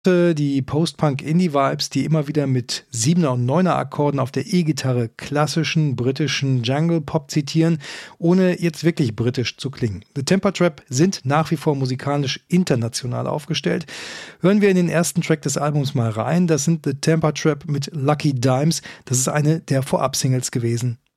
Die Post-Punk-Indie-Vibes, die immer wieder mit 7er und 9er Akkorden auf der E-Gitarre klassischen britischen Jungle-Pop zitieren, ohne jetzt wirklich britisch zu klingen. The Temper Trap sind nach wie vor musikalisch international aufgestellt. Hören wir in den ersten Track des Albums mal rein. Das sind The Temper Trap mit Lucky Dimes. Das ist eine der Vorab-Singles gewesen.